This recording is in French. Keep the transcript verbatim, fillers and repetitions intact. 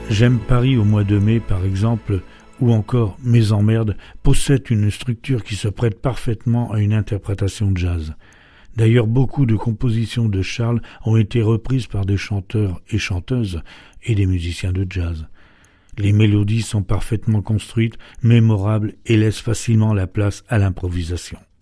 J'aime Paris au mois de mai, par exemple, ou encore Mes emmerdes, possèdent une structure qui se prête parfaitement à une interprétation de jazz. D'ailleurs, beaucoup de compositions de Charles ont été reprises par des chanteurs et chanteuses et des musiciens de jazz. Les mélodies sont parfaitement construites, mémorables et laissent facilement la place à l'improvisation.